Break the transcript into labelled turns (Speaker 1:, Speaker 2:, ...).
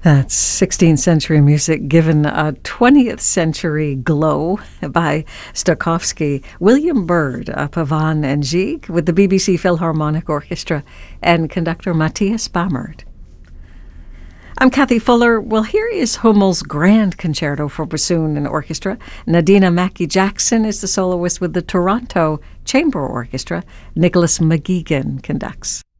Speaker 1: That's 16th century music given a 20th century glow by Stokowski. William Byrd, Pavan and Gigue with the BBC Philharmonic Orchestra and conductor Matthias Bammert. I'm Kathy Fuller. Well, here is Hummel's Grand Concerto for Bassoon and Orchestra. Nadina Mackie-Jackson is the soloist with the Toronto Chamber Orchestra. Nicholas McGeegan conducts.